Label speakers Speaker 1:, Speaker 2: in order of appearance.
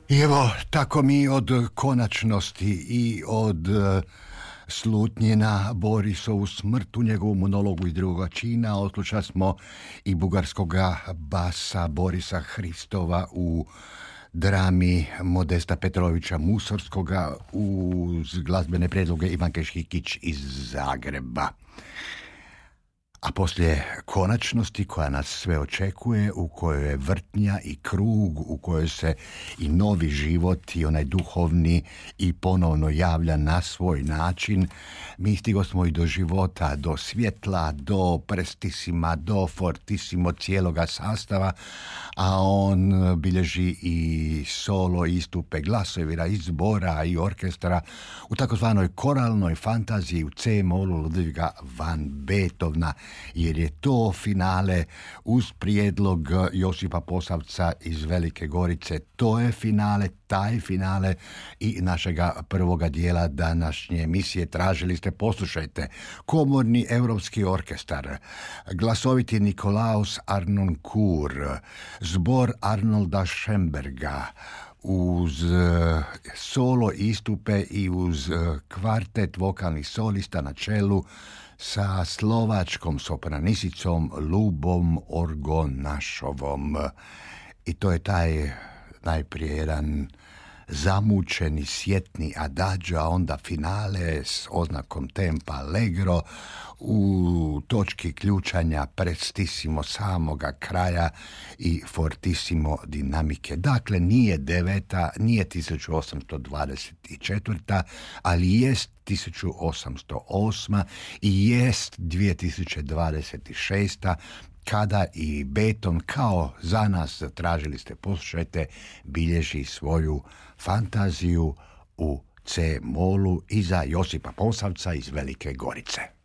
Speaker 1: I evo, tako mi od konačnosti i od slutnje na Borisovu smrt u njegovom monologu iz drugoga čina odslušali smo i bugarskoga basa Borisa Hristova u drami Modesta Petrovića Musorskoga uz glazbene prijedloge Ivanke Šikić iz Zagreba. A poslije konačnosti koja nas sve očekuje, u kojoj je vrtnja i krug, u kojoj se i novi život i onaj duhovni i ponovno javlja na svoj način, mi stigo smo i do života, do svjetla, do prestisima, do fortisimo cijeloga sastava, a on bilježi i solo istupe glasovira, izbora i orkestra u takozvanoj koralnoj fantaziji u C-molu Ludviga van Beethovna, jer je to finale uz prijedlog Josipa Posavca iz Velike Gorice. To je finale, taj finale i našega prvoga dijela današnje emisije. Tražili ste, poslušajte, Komorni europski orkestar, glasoviti Nikolaus Arnoncourt, zbor Arnolda Schemberga, uz solo istupe i uz kvartet vokalnih solista na čelu sa slovačkom sopranisicom Lubom Orgonašovom. I to je taj najprije jedan zamučeni, sjetni adagio, a onda finale s oznakom tempa allegro u točki ključanja prestissimo samoga kraja i fortissimo dinamike. Dakle, nije 9. nije 1824. ali jest 1808. i jest 2026. kada i Beethoven, kao za nas, tražili ste, poslušajte, bilježi svoju fantaziju u C-molu iza Josipa Posavca iz Velike Gorice.